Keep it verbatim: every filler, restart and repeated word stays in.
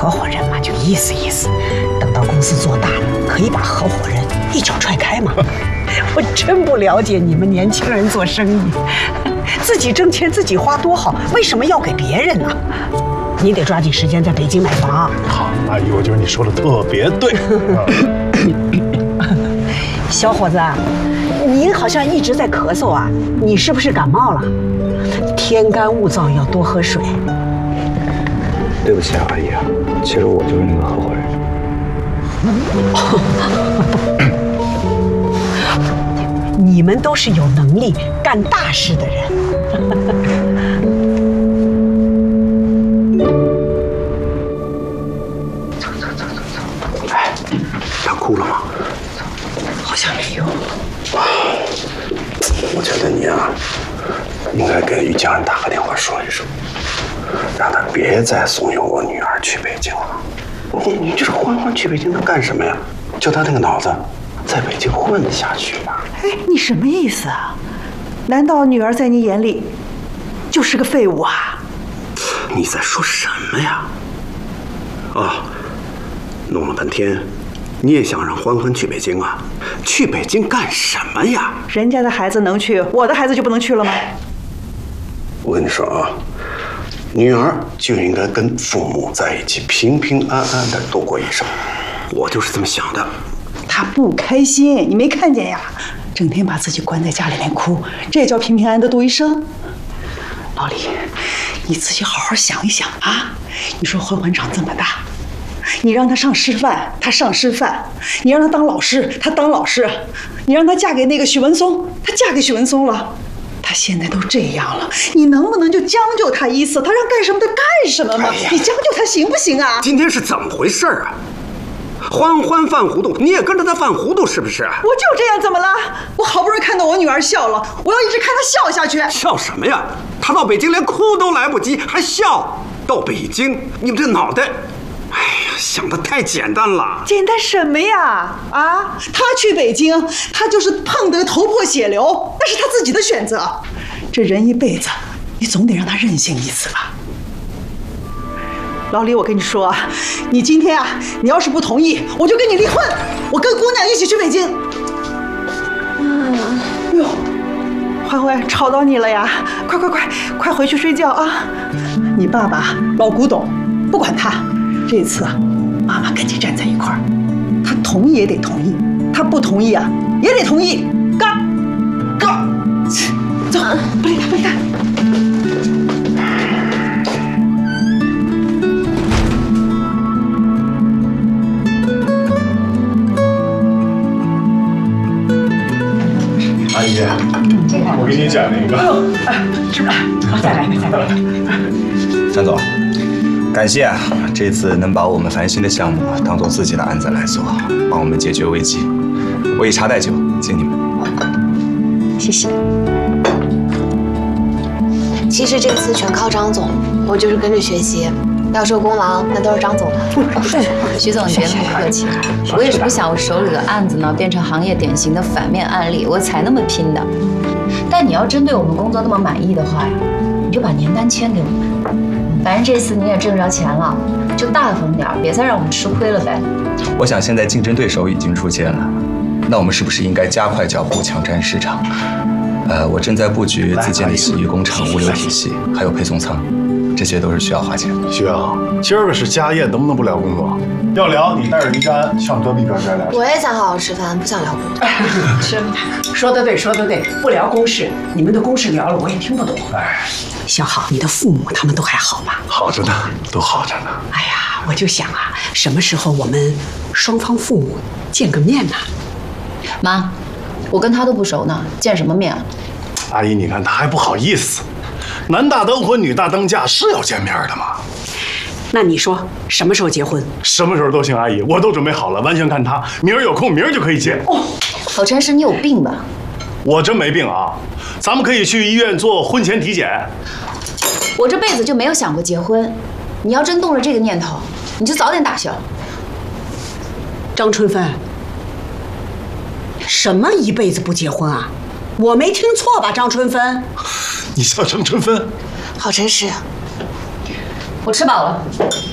合伙人嘛，就意思意思，等到公司做大了，可以把合伙人一脚踹开嘛。我真不了解你们年轻人做生意，自己挣钱自己花多好，为什么要给别人呢？你得抓紧时间在北京买房。 好，阿姨，我觉得你说的特别对。 小伙子，您好像一直在咳嗽啊，你是不是感冒了？天干物燥，要多喝水。 对不起啊，阿姨，其实我就是那个合伙人。 你们都是有能力干大事的人。 走走走走走。哎，他哭了吗？ 好像没有。 我觉得你啊，应该给于家人打个电话说一说，让他别再怂恿我女儿去北京了。你你这欢欢去北京能干什么呀？就他那个脑子，在北京混下去吧。 哎，你什么意思啊？难道女儿在你眼里就是个废物啊？ 你在说什么呀？啊，弄了半天，你也想让欢欢去北京啊？去北京干什么呀？ 人家的孩子能去，我的孩子就不能去了吗？ 我跟你说啊，女儿就应该跟父母在一起，平平安安的度过一生。我就是这么想的。 她不开心，你没看见呀？整天把自己关在家里面哭，这叫平平安安的度一生？老李，你自己好好想一想啊！你说欢欢长这么大，你让她上师范，她上师范；你让她当老师，她当老师；你让她嫁给那个许文松，她嫁给许文松了。她现在都这样了，你能不能就将就她一次？她让干什么就干什么嘛！哎、你将就她行不行啊？ 今天是怎么回事啊？欢欢犯糊涂，你也跟着她犯糊涂是不是？ 我就这样，怎么了？我好不容易看到我女儿笑了，我要一直看她笑下去。 笑什么呀？她到北京连哭都来不及，还笑？到北京，你们这脑袋，哎呀，想得太简单了。 简单什么呀？啊，她去北京，她就是碰得头破血流，那是她自己的选择。这人一辈子，你总得让她任性一次吧。老李，我跟你说啊，你今天啊，你要是不同意，我就跟你离婚，我跟姑娘一起去北京。嗯，哟，欢欢吵到你了呀？快快快快回去睡觉啊！你爸爸老古董，不管他，这次啊，妈妈跟你站在一块儿，他同意也得同意，他不同意啊也得同意。干，干，走，不理他，不理他。 阿姨，我给你讲一个。 哎，是吧？再来，再来。 张总，感谢啊，这次能把我们繁星的项目当做自己的案子来做，帮我们解决危机。我以茶代酒，敬你们。 谢谢。其实这次全靠张总，我就是跟着学习。要说功劳，那都是张总的。 徐总，你别那么客气，我也是不想我手里的案子呢变成行业典型的反面案例，我才那么拼的。但你要真对我们工作那么满意的话呀，你就把年单签给我们。反正这次你也挣着钱了，就大方点，别再让我们吃亏了呗。 我想现在竞争对手已经出现了，那我们是不是应该加快脚步抢占市场？呃，我正在布局自建的洗浴工厂、物流体系，还有配送仓。这些都是需要花钱的。 徐阳，今儿个是家宴，能不能不聊工作？要聊，你带着于丹上隔壁边边聊。 我也想好好吃饭，不想聊工作。 是，说得对，说得对，不聊公事，你们的公事聊了我也听不懂。哎，小好，你的父母他们都还好吗？ 好着呢，都好着呢。 哎呀，我就想啊，什么时候我们双方父母见个面呢？ 妈，我跟他都不熟呢，见什么面啊？ 阿姨，你看他还不好意思。男大当婚，女大当嫁，是要见面的吗？ 那你说什么时候结婚？ 什么时候都行，阿姨，我都准备好了，完全看他。明儿有空，明儿就可以见。 哦，郝晨是你有病吧？ 我真没病啊，咱们可以去医院做婚前体检。 我这辈子就没有想过结婚，你要真动了这个念头，你就早点打消。 张春芬，什么一辈子不结婚啊？我没听错吧，张春芬？ 你叫张春芬？ 郝晨是。 我吃饱了。